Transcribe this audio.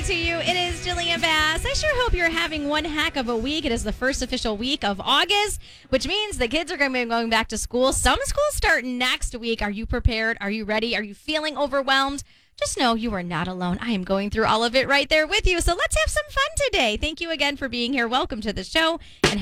to you. It is Jillian Bass. I sure hope you're having one heck of a week. It is the first official week of August, which means the kids are going to be going back to school. Some schools start next week. Are you prepared? Are you ready? Are you feeling overwhelmed? Just know you are not alone. I am going through all of it right there with you. So let's have some fun today. Thank you again for being here. Welcome to the show. And